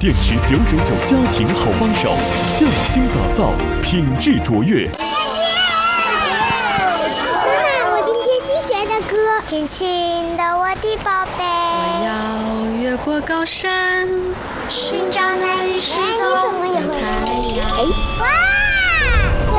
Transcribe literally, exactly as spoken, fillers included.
电池九九九家庭好帮手，匠心打造，品质卓越。 妈妈，我今天新学的歌，轻轻的我的宝贝。 我要越过高山，寻找那一失踪的太阳。 哇！